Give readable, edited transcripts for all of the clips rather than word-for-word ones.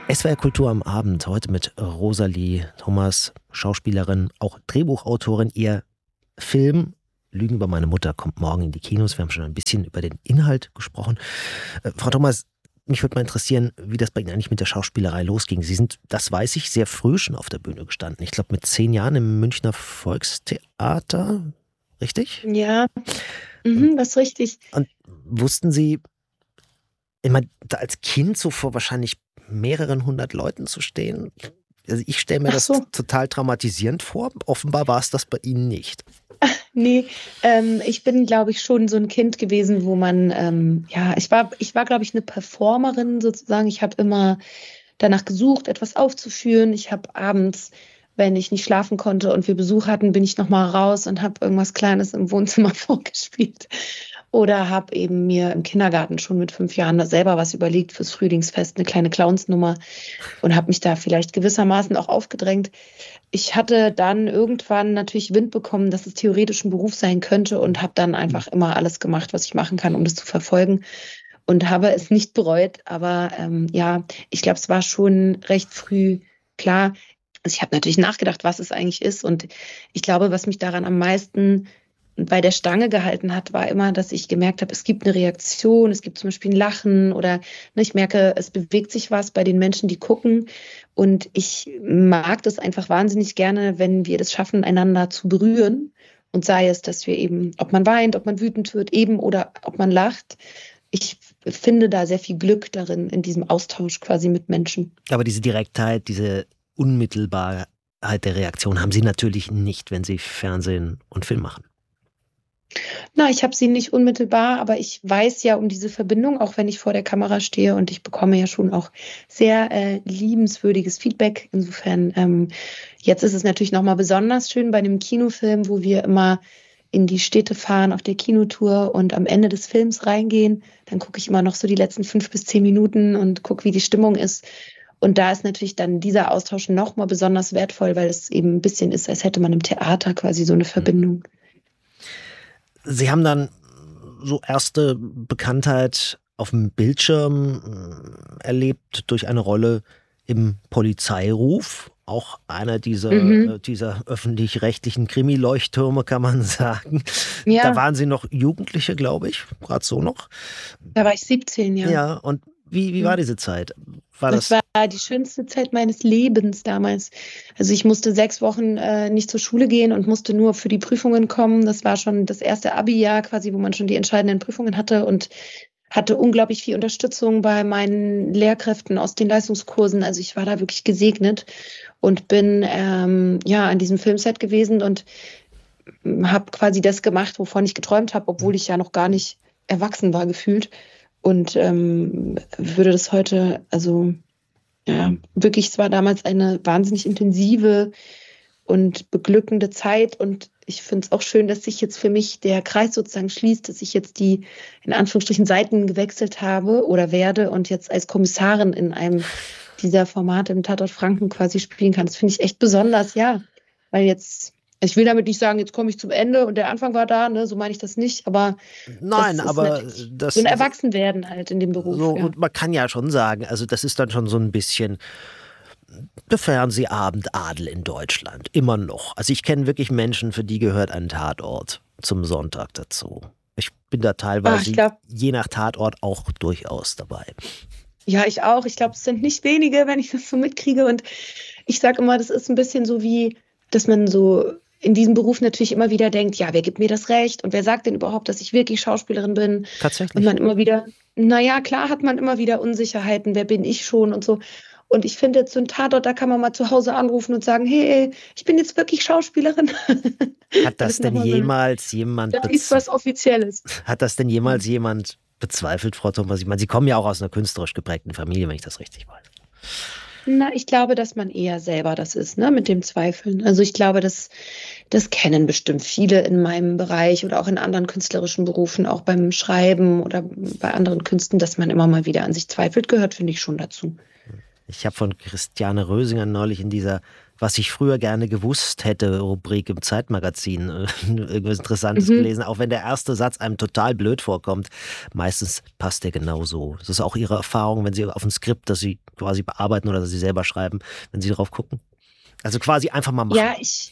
SWR Kultur am Abend, heute mit Rosalie Thomas, Schauspielerin, auch Drehbuchautorin. Ihr Film Lügen über meine Mutter kommt morgen in die Kinos. Wir haben schon ein bisschen über den Inhalt gesprochen. Frau Thomas, mich würde mal interessieren, wie das bei Ihnen eigentlich mit der Schauspielerei losging. Sie sind, das weiß ich, sehr früh schon auf der Bühne gestanden. Ich glaube mit 10 Jahren im Münchner Volkstheater, richtig? Ja, das ist richtig. Und wussten Sie, ich meine, da als Kind so vor wahrscheinlich mehreren hundert Leuten zu stehen, also ich stelle mir Ach das so, total traumatisierend vor. Offenbar war es das bei Ihnen nicht. nee, ich bin, glaube ich, schon so ein Kind gewesen, wo man, ja, ich war, glaube ich, eine Performerin sozusagen. Ich habe immer danach gesucht, etwas aufzuführen. Ich habe abends, wenn ich nicht schlafen konnte und wir Besuch hatten, bin ich noch mal raus und habe irgendwas Kleines im Wohnzimmer vorgespielt. Oder habe eben mir im Kindergarten schon mit 5 Jahren da selber was überlegt fürs Frühlingsfest, eine kleine Clownsnummer und habe mich da vielleicht gewissermaßen auch aufgedrängt. Ich hatte dann irgendwann natürlich Wind bekommen, dass es theoretisch ein Beruf sein könnte und habe dann einfach immer alles gemacht, was ich machen kann, um das zu verfolgen und habe es nicht bereut. Aber ja, ich glaube, es war schon recht früh klar. Also ich habe natürlich nachgedacht, was es eigentlich ist. Und ich glaube, was mich daran am meisten bei der Stange gehalten hat, war immer, dass ich gemerkt habe, es gibt eine Reaktion, es gibt zum Beispiel ein Lachen oder ne, ich merke, es bewegt sich was bei den Menschen, die gucken. Und ich mag das einfach wahnsinnig gerne, wenn wir das schaffen, einander zu berühren. Und sei es, dass wir eben, ob man weint, ob man wütend wird, eben oder ob man lacht. Ich finde da sehr viel Glück darin, in diesem Austausch quasi mit Menschen. Aber diese Direktheit, diese Unmittelbarkeit der Reaktion haben Sie natürlich nicht, wenn Sie Fernsehen und Film machen. Na, ich habe sie nicht unmittelbar, aber ich weiß ja um diese Verbindung, auch wenn ich vor der Kamera stehe und ich bekomme ja schon auch sehr liebenswürdiges Feedback. Insofern, jetzt ist es natürlich nochmal besonders schön bei einem Kinofilm, wo wir immer in die Städte fahren auf der Kinotour und am Ende des Films reingehen. Dann gucke ich immer noch so die letzten 5 bis 10 Minuten und gucke, wie die Stimmung ist. Und da ist natürlich dann dieser Austausch nochmal besonders wertvoll, weil es eben ein bisschen ist, als hätte man im Theater quasi so eine Verbindung. Sie haben dann so erste Bekanntheit auf dem Bildschirm erlebt durch eine Rolle im Polizeiruf. Auch einer Mhm. dieser öffentlich-rechtlichen Krimi-Leuchttürme, kann man sagen. Da Ja, waren Sie noch Jugendliche, glaube ich, gerade so noch. da war ich 17, ja. Ja, und wie war diese Zeit? War Das das, war die schönste Zeit meines Lebens damals. Also ich musste 6 Wochen nicht zur Schule gehen und musste nur für die Prüfungen kommen. Das war schon das erste Abi-Jahr quasi, wo man schon die entscheidenden Prüfungen hatte und hatte unglaublich viel Unterstützung bei meinen Lehrkräften aus den Leistungskursen. Also ich war da wirklich gesegnet und bin ja an diesem Filmset gewesen und habe quasi das gemacht, wovon ich geträumt habe, obwohl ich ja noch gar nicht erwachsen war gefühlt. Und würde das heute, also ja, wirklich, es war damals eine wahnsinnig intensive und beglückende Zeit. Und ich finde es auch schön, dass sich jetzt für mich der Kreis sozusagen schließt, dass ich jetzt die, in Anführungsstrichen, Seiten gewechselt habe oder werde und jetzt als Kommissarin in einem dieser Formate im Tatort Franken quasi spielen kann. Das finde ich echt besonders, ja. Weil jetzt, ich will damit nicht sagen, jetzt komme ich zum Ende und der Anfang war da, ne, so meine ich das nicht, aber nein, das ist aber natürlich so das ein Erwachsenwerden halt in dem so, Beruf, ja. und man kann ja schon sagen, also das ist dann schon so ein bisschen der Fernsehabendadel in Deutschland, immer noch. Also ich kenne wirklich Menschen, für die gehört ein Tatort zum Sonntag dazu. Ich bin da Ah, ich teilweise glaube, je nach Tatort auch durchaus dabei. ja, ich auch. Ich glaube, es sind nicht wenige, wenn ich das so mitkriege. Und ich sage immer, das ist ein bisschen so wie, dass man so in diesem Beruf natürlich immer wieder denkt, ja, wer gibt mir das Recht? Und wer sagt denn überhaupt, dass ich wirklich Schauspielerin bin? Und Tatsächlich. man immer wieder, naja, klar hat man immer wieder Unsicherheiten, wer bin ich schon und so. Und ich finde, jetzt so ein Tatort, da kann man mal zu Hause anrufen und sagen, hey, ich bin jetzt wirklich Schauspielerin. Hat Weil das das denn nochmal so eine, jemals jemand da ist was Offizielles. hat das denn jemals jemand bezweifelt, Frau Thomas? Ich meine, Sie kommen ja auch aus einer künstlerisch geprägten Familie, wenn ich das richtig weiß. Na, ich glaube, dass man eher selber das ist, ne, mit dem Zweifeln. Also ich glaube, das kennen bestimmt viele in meinem Bereich oder auch in anderen künstlerischen Berufen, auch beim Schreiben oder bei anderen Künsten, dass man immer mal wieder an sich zweifelt, gehört, finde ich schon dazu. Ich habe von Christiane Rösinger neulich in dieser "Was ich früher gerne gewusst hätte" Rubrik im Zeitmagazin irgendwas Interessantes Mhm. gelesen. Auch wenn der erste Satz einem total blöd vorkommt, meistens passt der genauso. Das ist auch Ihre Erfahrung, wenn Sie auf ein Skript, das Sie quasi bearbeiten oder dass Sie selber schreiben, wenn Sie drauf gucken? Also quasi einfach mal machen.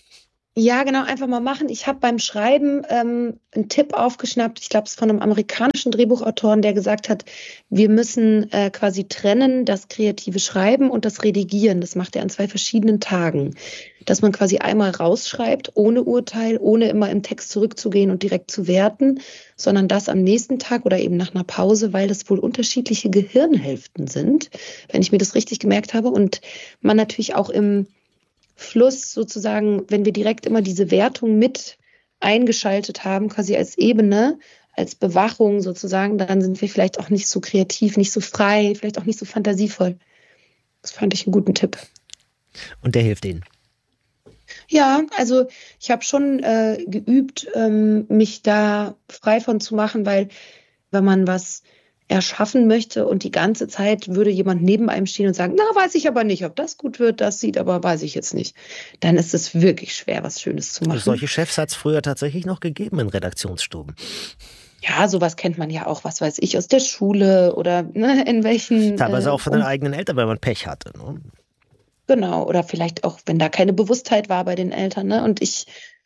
Ja, genau, einfach mal machen. Ich habe beim Schreiben einen Tipp aufgeschnappt. Ich glaube, es ist von einem amerikanischen Drehbuchautoren, der gesagt hat, wir müssen quasi trennen das kreative Schreiben und das Redigieren. Das macht er an 2 verschiedenen Tagen. Dass man quasi einmal rausschreibt, ohne Urteil, ohne immer im Text zurückzugehen und direkt zu werten, sondern das am nächsten Tag oder eben nach einer Pause, weil das wohl unterschiedliche Gehirnhälften sind, wenn ich mir das richtig gemerkt habe. Und man natürlich auch im Fluss sozusagen, wenn wir direkt immer diese Wertung mit eingeschaltet haben, quasi als Ebene, als Bewachung sozusagen, dann sind wir vielleicht auch nicht so kreativ, nicht so frei, vielleicht auch nicht so fantasievoll. Das fand ich einen guten Tipp. Und der hilft Ihnen? Ja, also ich habe schon geübt, mich da frei von zu machen, weil wenn man was erschaffen möchte und die ganze Zeit würde jemand neben einem stehen und sagen, na, weiß ich aber nicht, ob das gut wird, das sieht aber, weiß ich jetzt nicht, dann ist es wirklich schwer, was Schönes zu machen. Also solche Chefs hat es früher tatsächlich noch gegeben in Redaktionsstuben. Ja, sowas kennt man ja auch, was weiß ich, aus der Schule oder ne, in welchen... Teilweise auch von den eigenen Eltern, wenn man Pech hatte. Ne? Genau, oder vielleicht auch, wenn da keine Bewusstheit war bei den Eltern. Ne? Und ich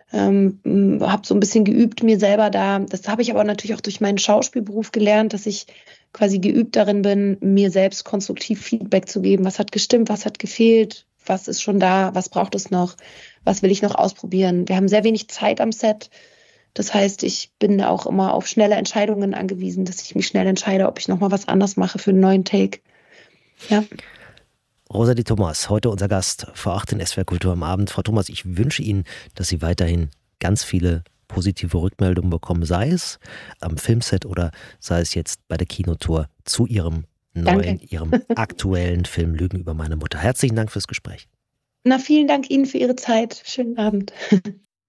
habe so ein bisschen geübt, mir selber da, das habe ich aber natürlich auch durch meinen Schauspielberuf gelernt, dass ich quasi geübt darin bin, mir selbst konstruktiv Feedback zu geben. Was hat gestimmt, was hat gefehlt, was ist schon da, was braucht es noch, was will ich noch ausprobieren. Wir haben sehr wenig Zeit am Set. Das heißt, ich bin auch immer auf schnelle Entscheidungen angewiesen, dass ich mich schnell entscheide, ob ich nochmal was anders mache für einen neuen Take. Ja. Rosalie Thomas, heute unser Gast vor 8 in SWR Kultur am Abend. Frau Thomas, ich wünsche Ihnen, dass Sie weiterhin ganz viele positive Rückmeldungen bekommen, sei es am Filmset oder sei es jetzt bei der Kinotour zu Ihrem Ihrem aktuellen Film Lügen über meine Mutter. Herzlichen Dank fürs Gespräch. Na, vielen Dank Ihnen für Ihre Zeit. Schönen Abend.